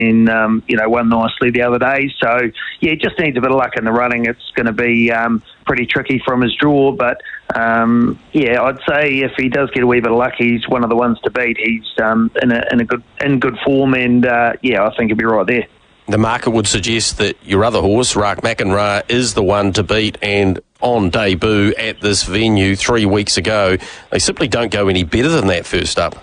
won nicely the other day. So, yeah, just needs a bit of luck in the running. It's going to be pretty tricky from his draw, but I'd say if he does get a wee bit of luck, he's one of the ones to beat. He's in good form, and I think he'll be right there. The market would suggest that your other horse, Raak McEnroe, is the one to beat, and on debut at this venue 3 weeks ago, they simply don't go any better than that first up.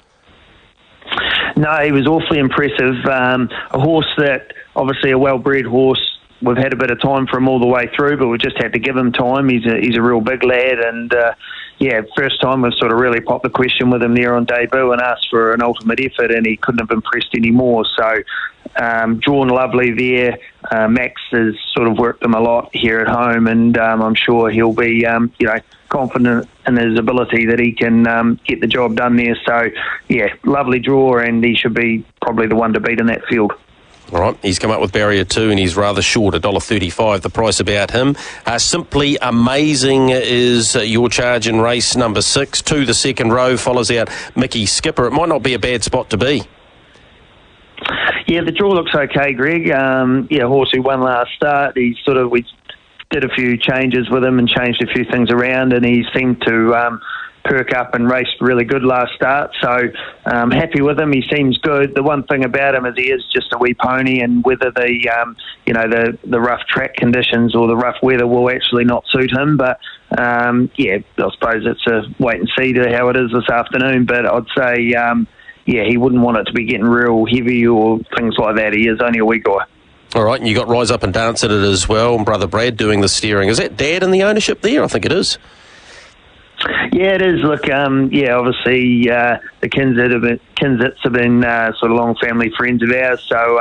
No, he was awfully impressive. A horse that, obviously a well-bred horse. We've had a bit of time for him all the way through, but we just had to give him time. He's a real big lad, and first time we've sort of really popped the question with him there on debut and asked for an ultimate effort, and he couldn't have impressed any more. So drawn lovely there. Max has sort of worked him a lot here at home, and I'm sure he'll be confident in his ability that he can get the job done there. So lovely draw, and he should be probably the one to beat in that field. All right, he's come up with barrier 2 and he's rather short, $1.35, the price about him. Simply Amazing is your charge in race number 6. To the second row, follows out Mickey Skipper. It might not be a bad spot to be. Yeah, the draw looks okay, Greg. Horse who won last start. We did a few changes with him and changed a few things around, and he seemed to perk up and raced really good last start. So happy with him. He seems good. The one thing about him is he is just a wee pony, and whether the rough track conditions or the rough weather will actually not suit him. But I suppose it's a wait and see to how it is this afternoon. But I'd say he wouldn't want it to be getting real heavy or things like that. He is only a wee guy. All right, and you got Rise Up and Dance at it as well, and Brother Brad doing the steering. Is that Dad in the ownership there? I think it is. Yeah, it is. Look, obviously the Kinzits have been sort of long family friends of ours. So,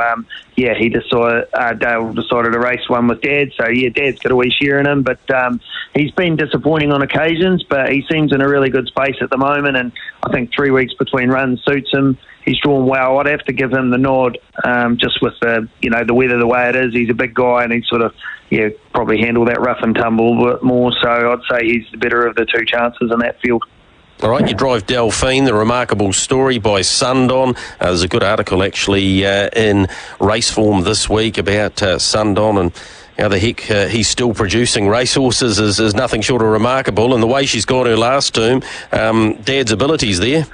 Dale decided to race one with Dad. So, Dad's got a wee share in him. But he's been disappointing on occasions, but he seems in a really good space at the moment. And I think 3 weeks between runs suits him. He's drawn well. I'd have to give him the nod, just with the weather the way it is. He's a big guy, and he's sort of probably handle that rough and tumble a bit more. So I'd say he's the better of the two chances in that field. All right, you drive Delphine, the remarkable story by Sundon. There's a good article actually in Raceform this week about Sundon and how the heck he's still producing racehorses is nothing short of remarkable. And the way she's gone her last term, Dad's abilities there.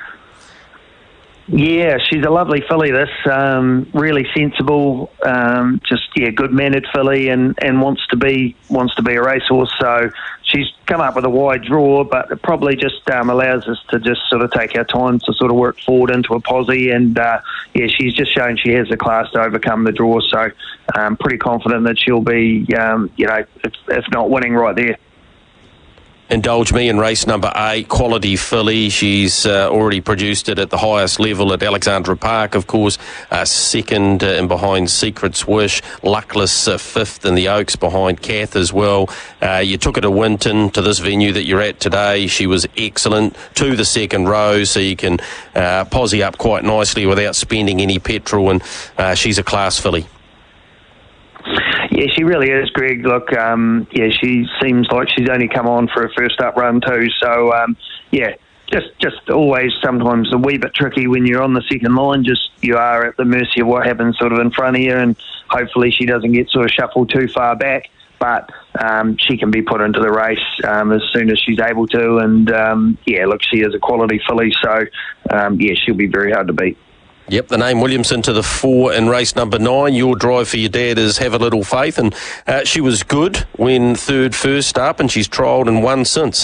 Yeah, she's a lovely filly, this. Really sensible, good-mannered filly and wants to be a racehorse. So she's come up with a wide draw, but it probably just allows us to just sort of take our time to sort of work forward into a posse. And, she's just shown she has the class to overcome the draw. So I'm pretty confident that she'll be, if not winning, right there. Indulge Me in race number 8, Quality Filly. She's already produced it at the highest level at Alexandra Park, of course. Second in behind Secret's Wish. Luckless fifth in the Oaks behind Kath as well. You took her to Winton, to this venue that you're at today. She was excellent. To the second row, so you can posse up quite nicely without spending any petrol. And she's a class filly. Yeah, she really is, Greg. Look, she seems like she's only come on for her first up run too. So, just always sometimes a wee bit tricky when you're on the second line. Just you are at the mercy of what happens sort of in front of you, and hopefully she doesn't get sort of shuffled too far back. But she can be put into the race as soon as she's able to. And, she is a quality filly. So, she'll be very hard to beat. Yep, the name Williamson to the 4 in race number 9. Your drive for your dad is Have a Little Faith, and she was good when third first up, and she's trialled and won since.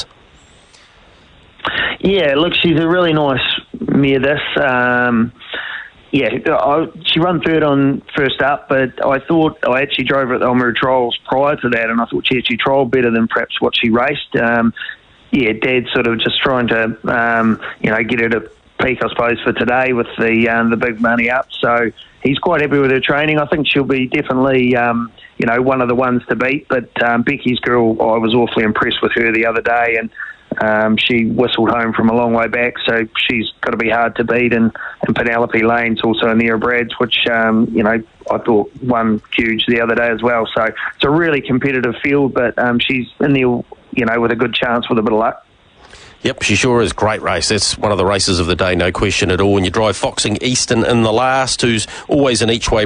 Yeah, look, she's a really nice mare, this. She ran third on first up, but I thought I actually drove her at the Oamaru Trials prior to that, and I thought she actually trialled better than perhaps what she raced. Dad's sort of just trying to, get her to peak, I suppose, for today with the big money up. So he's quite happy with her training. I think she'll be definitely, one of the ones to beat. But Becky's Girl, I was awfully impressed with her the other day, and she whistled home from a long way back. So she's got to be hard to beat. And Penelope Lane's also in the Brads, which, I thought won huge the other day as well. So it's a really competitive field, but she's in there, with a good chance with a bit of luck. Yep, she sure is. Great race. That's one of the races of the day, no question at all. And you drive Foxing Easton in the last, who's always an each-way